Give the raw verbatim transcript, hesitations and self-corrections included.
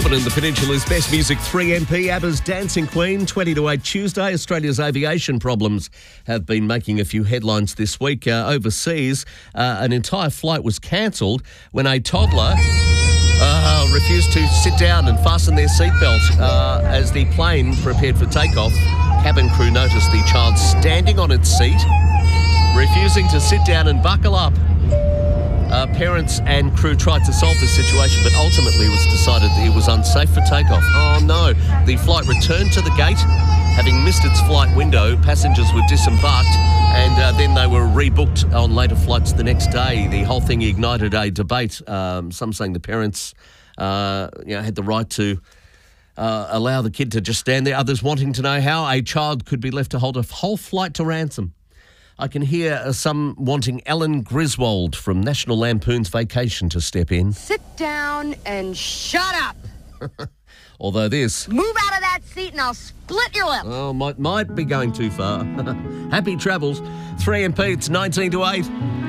Melbourne and the Peninsula's best music, three M P, ABBA's Dancing Queen, twenty to eight Tuesday. Australia's aviation problems have been making a few headlines this week. Uh, overseas, uh, an entire flight was cancelled when a toddler uh, refused to sit down and fasten their seatbelt uh, as the plane prepared for takeoff. Cabin crew noticed the child standing on its seat, refusing to sit down and buckle up. Uh, parents and crew tried to solve this situation, but ultimately it was decided that it was unsafe for takeoff. Oh no, the flight returned to the gate. Having missed its flight window, passengers were disembarked and uh, then they were rebooked on later flights the next day. The whole thing ignited a debate, um, some saying the parents uh, you know, had the right to uh, allow the kid to just stand there, others wanting to know how a child could be left to hold a whole flight to ransom. I can hear uh, some wanting Ellen Griswold from National Lampoon's Vacation to step in. Sit down and shut up. Although this... Move out of that seat and I'll split your lip. Oh, might, might be going too far. Happy travels. three M P, it's nineteen to eight.